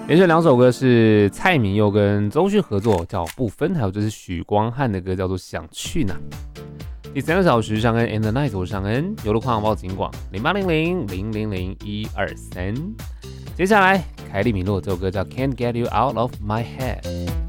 连续两首歌是蔡明佑跟周迅合作，叫《不分》，还有就是许光汉的歌叫做《想去哪》。第三个小时，尚恩 and the night， 我是尚恩，有路况报警广0800000123。接下来，凯利米洛这首歌叫《Can't Get You Out of My Head》。